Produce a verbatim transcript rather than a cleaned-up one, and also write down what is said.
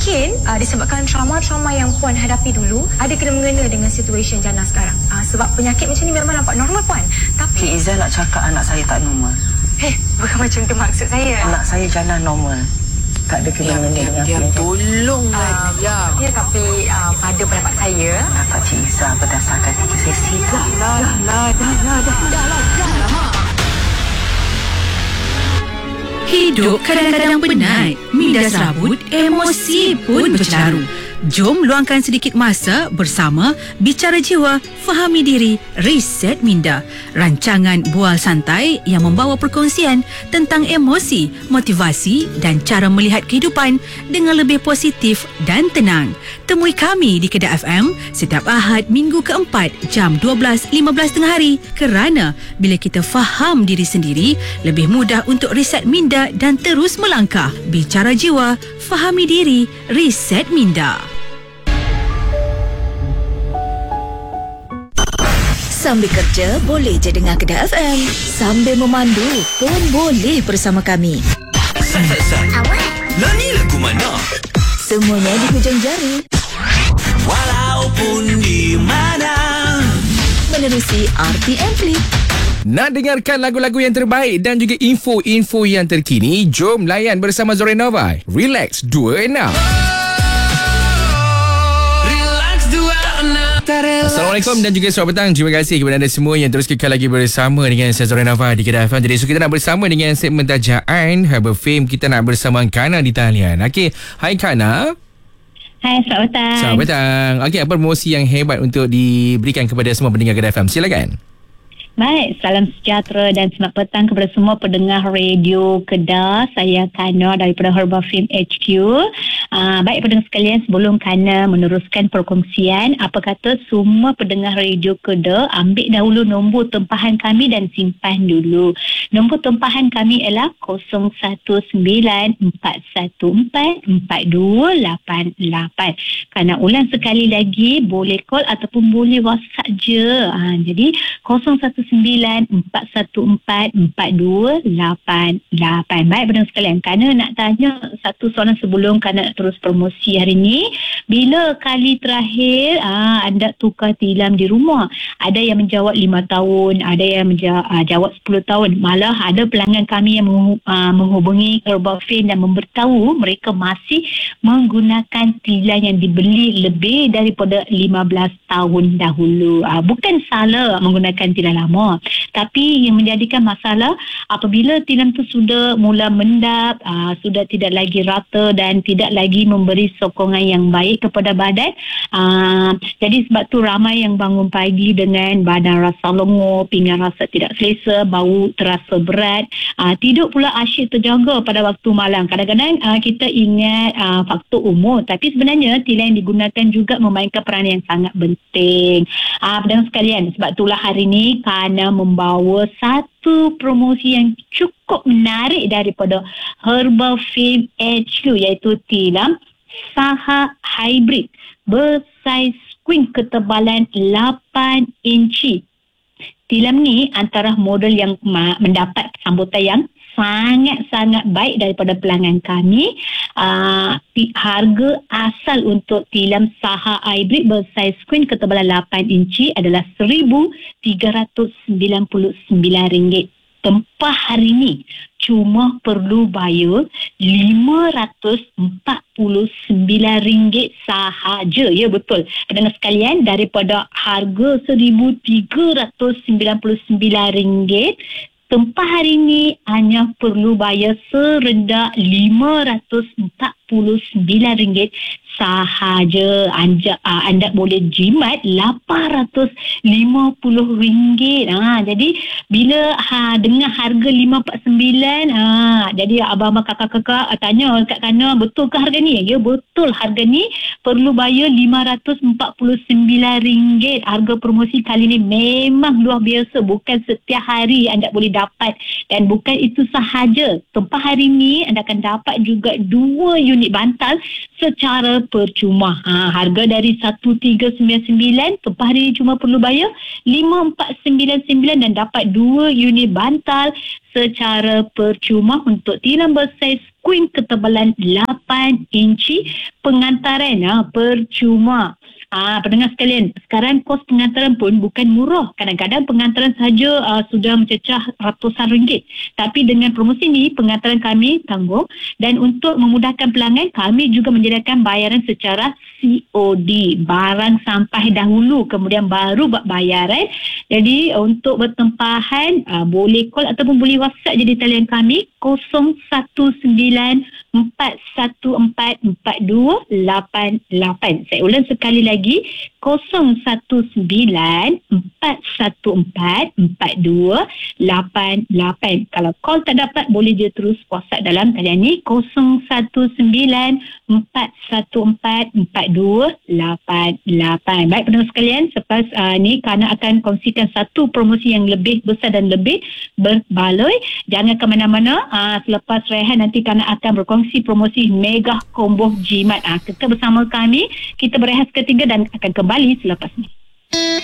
mungkin uh, disebabkan trauma-trauma yang Puan hadapi dulu ada kena-mengena dengan situasi jana sekarang. Uh, sebab penyakit macam ni memang nampak normal, Puan. Tapi Cik Izzah nak cakap anak saya tak normal. Eh, bukan macam tu maksud saya. Anak saya jana normal. Tak ada kena-mengena dengan Diam, penyakit. tolonglah Uh, diam. ya, tapi uh, pada pendapat saya, Dapat Cik Izzah berdasarkan sesi tu. Lah, lah, dah, dah, dah, dah, dah, lah, dah lah, Mak. Hidup kadang-kadang penat, minda serabut, emosi pun bercelaru. Jom luangkan sedikit masa bersama Bicara Jiwa, Fahami Diri, Reset Minda. Rancangan bual santai yang membawa perkongsian tentang emosi, motivasi dan cara melihat kehidupan dengan lebih positif dan tenang. Temui kami di Kedah F M setiap Ahad minggu keempat jam dua belas lima belas tengah hari, kerana bila kita faham diri sendiri, lebih mudah untuk reset minda dan terus melangkah. Bicara Jiwa, Fahami Diri, Reset Minda. Sambil kerja, boleh je dengar Kedah F M. Sambil memandu pun boleh bersama kami. Sat, sat, sat. Lah ni lagu mana? Semuanya di hujung jari. Walaupun di mana. Menerusi R T M Flip. Nak dengarkan lagu-lagu yang terbaik dan juga info-info yang terkini? Jom layan bersama Zorenova. Relax dua enam. Assalamualaikum dan juga selamat petang. Terima kasih kepada anda semua yang terus kekal lagi bersama dengan saya Zorenova di Kedah F M. Jadi so kita nak bersama dengan segmen tajaan Herbal Fame. Kita nak bersama Kana di talian. Okey, hai Kana. Hai, selamat petang. Selamat petang. Okey, apa promosi yang hebat untuk diberikan kepada semua pendengar Kedah F M? Silakan. Baik, salam sejahtera dan selamat petang kepada semua pendengar radio Kedah. Saya Kana daripada Herbal Fame H Q. Uh, baik pendengar sekalian, sebelum Kana meneruskan perkongsian, apa kata semua pendengar radio Kedah ambil dahulu nombor tempahan kami dan simpan dulu. Nombor tempahan kami ialah kosong satu sembilan empat satu empat empat dua lapan lapan. Kana ulang sekali lagi, boleh call ataupun boleh WhatsApp je. Uh, jadi kosong satu sembilan empat satu empat empat dua lapan lapan. Baik pendengar sekalian, Kana nak tanya satu soalan sebelum Kana terus promosi hari ni. Bila kali terakhir aa, anda tukar tilam di rumah? Ada yang menjawab lima tahun, ada yang menjawab sepuluh tahun. Malah ada pelanggan kami yang menghubungi Herbal Fame dan memberitahu mereka masih menggunakan tilam yang dibeli lebih daripada lima belas tahun dahulu. Aa, bukan salah menggunakan tilam lama, tapi yang menjadikan masalah apabila tilam tu sudah mula mendap, aa, sudah tidak lagi rata dan tidak lagi memberi sokongan yang baik kepada badan. Aa, jadi sebab tu ramai yang bangun pagi dengan badan rasa lengur, pinggan rasa tidak selesa, bau terasa berat, aa, tidur pula asyik terjaga pada waktu malam. Kadang-kadang aa, kita ingat aa, faktor umur, tapi sebenarnya tilam yang digunakan juga memainkan peranan yang sangat penting. Aa, pendengar sekalian, sebab itulah hari ini Kana membawa satu promosi yang cukup menarik daripada Herbal Fame H Q, iaitu tilam Saha Hybrid bersaiz queen ketebalan lapan inci. Tilam ni antara model yang mendapat sambutan yang sangat-sangat baik daripada pelanggan kami. Uh, harga asal untuk tilam Saha Hybrid bersaiz queen ketebalan lapan inci adalah seribu tiga ratus sembilan puluh sembilan ringgit. Tempah hari ini cuma perlu bayar lima ratus empat puluh sembilan ringgit sahaja. Ya, betul. Pendengar sekalian, daripada harga seribu tiga ratus sembilan puluh sembilan ringgit, tempah hari ini hanya perlu bayar serendah lima ratus empat puluh sembilan ringgit sahaja. Anda, uh, anda boleh jimat lapan ratus lima puluh ringgit. Ha, jadi bila ha, dengan harga lima ratus empat puluh sembilan, ha, jadi abang-abang kakak-kakak uh, tanya kat Kana, betul ke harga ni? Ya, betul. Harga ni perlu bayar lima ratus empat puluh sembilan ringgit. Harga promosi kali ni memang luar biasa. Bukan setiap hari anda boleh dapat. Dan bukan itu sahaja. Tempah hari ni anda akan dapat juga dua unit bantal secara percuma. Ha, harga dari seribu tiga ratus sembilan puluh sembilan, tempah hari ini cuma perlu bayar lima ribu empat ratus sembilan puluh sembilan dan dapat dua unit bantal secara percuma untuk tilam bersaiz queen ketebalan lapan lapan inci pengantaran ha, percuma. Ah, pendengar sekalian, sekarang kos pengantaran pun bukan murah. Kadang-kadang pengantaran saja uh, sudah mencecah ratusan ringgit. Tapi dengan promosi ni, pengantaran kami tanggung, dan untuk memudahkan pelanggan, kami juga menyediakan bayaran secara C O D. Barang sampai dahulu, kemudian baru buat bayaran. Jadi untuk bertempahan, uh, boleh call ataupun boleh WhatsApp je di talian kami kosong satu sembilan empat satu empat empat dua lapan lapan. Saya ulang sekali lagi, kosong satu sembilan empat satu empat empat dua lapan lapan. Kalau call tak dapat, boleh je terus WhatsApp dalam talian ni kosong satu sembilan empat satu empat empat dua lapan lapan. Baik pendengar sekalian, selepas uh, ni kerana akan kongsikan satu promosi yang lebih besar dan lebih berbaloi. Jangan ke mana-mana. Uh, selepas Rehan nanti kerana akan berkongsi promosi mega combo jimat. Uh, kekal bersama kami. Kita berehat ketiga dan akan kembali selepas ni.